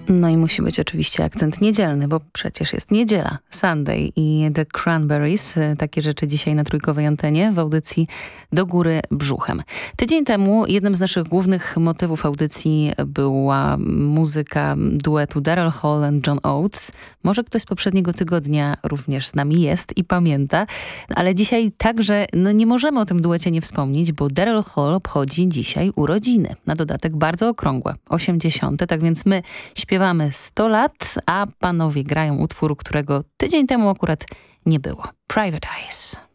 No i musi być oczywiście akcent niedzielny, bo przecież jest niedziela, Sunday i The Cranberries. Takie rzeczy dzisiaj na trójkowej antenie w audycji Do Góry Brzuchem. Tydzień temu jednym z naszych głównych motywów audycji była muzyka duetu Daryl Hall and John Oates. Może ktoś z poprzedniego tygodnia również z nami jest i pamięta, ale dzisiaj także nie możemy o tym duecie nie wspomnieć, bo Daryl Hall obchodzi dzisiaj urodziny. Na dodatek bardzo okrągłe, 80. Tak więc my śpiewamy 100 lat, a panowie grają utwór, którego tydzień temu akurat nie było. Private Eyes.